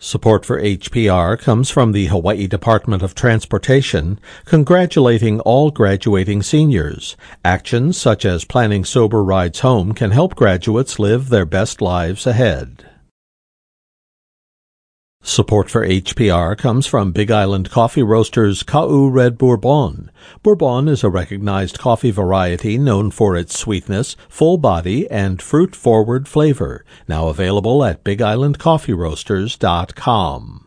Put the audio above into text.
Support for HPR comes from the Hawaii Department of Transportation, congratulating all graduating seniors. Actions such as planning sober rides home can help graduates live their best lives ahead. Support for HPR comes from Big Island Coffee Roasters Ka'u Red Bourbon. Bourbon is a recognized coffee variety known for its sweetness, full body, and fruit-forward flavor. Now available at BigIslandCoffeeRoasters.com.